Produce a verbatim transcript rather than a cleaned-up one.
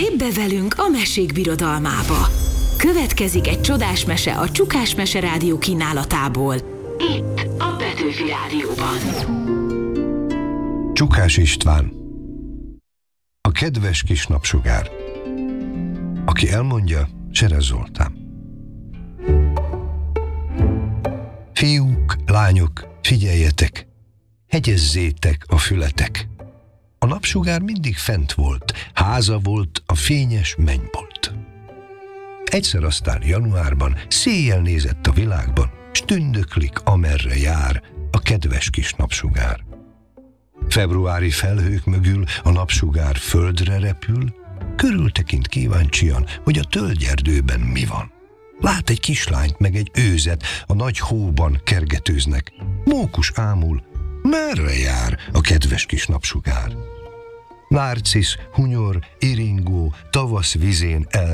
Lépj be velünk a mesék birodalmába! Következik egy csodás mese a Csukás Mese Rádió kínálatából. Itt a Petőfi Rádióban. Csukás István, a kedves kis napsugár. Aki elmondja, Serez Zoltán. Fiúk, lányok, figyeljetek, hegyezzétek a fületek. A napsugár mindig fent volt, háza volt a fényes mennybolt. Egyszer aztán januárban széjjel nézett a világban, s tündöklik, amerre jár a kedves kis napsugár. Februári felhők mögül a napsugár földre repül, körültekint kíváncsian, hogy a tölgyerdőben mi van. Lát egy kislányt meg egy őzet, a nagy hóban kergetőznek. Mókus ámul, merre jár a kedves kis napsugár? Nárcisz, hunyor, iringó, tavasz vizén el